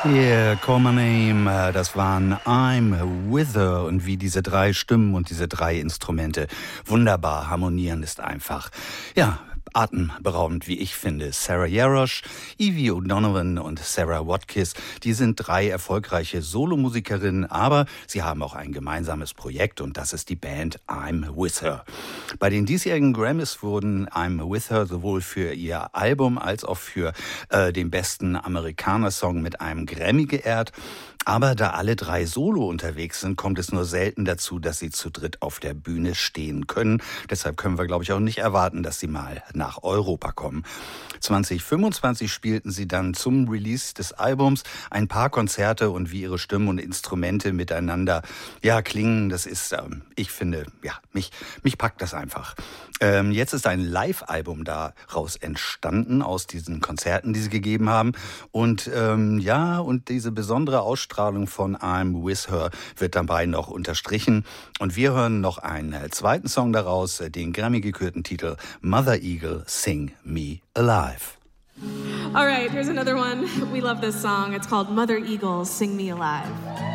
Yeah, Call My Name, das waren I'm With Her und wie diese drei Stimmen und diese drei Instrumente wunderbar harmonieren, ist einfach, ja, atemberaubend, wie ich finde. Sarah Jarosz, Evie O'Donovan und Sarah Watkins, die sind drei erfolgreiche Solomusikerinnen, aber sie haben auch ein gemeinsames Projekt und das ist die Band I'm With Her. Bei den diesjährigen Grammys wurden I'm With Her sowohl für ihr Album als auch für den besten Amerikaner-Song mit einem Grammy geehrt. Aber da alle drei solo unterwegs sind, kommt es nur selten dazu, dass sie zu dritt auf der Bühne stehen können. Deshalb können wir, glaube ich, auch nicht erwarten, dass sie mal nach Europa kommen. 2025 spielten sie dann zum Release des Albums ein paar Konzerte und wie ihre Stimmen und Instrumente miteinander klingen, das ist, ich finde, mich packt das einfach. Jetzt ist ein Live-Album daraus entstanden, aus diesen Konzerten, die sie gegeben haben. Und und diese besondere Ausstrahlung von I'm With Her wird dabei noch unterstrichen. Und wir hören noch einen zweiten Song daraus, den Grammy-gekürten Titel Mother Eagle, Sing Me Alive. All right, here's another one. We love this song. It's called Mother Eagle, Sing Me Alive.